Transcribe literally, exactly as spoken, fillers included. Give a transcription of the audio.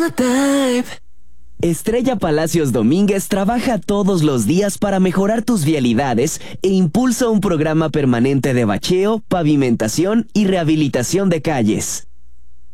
Estrella Palacios Domínguez trabaja todos los días para mejorar tus vialidades e impulsa un programa permanente de bacheo, pavimentación y rehabilitación de calles.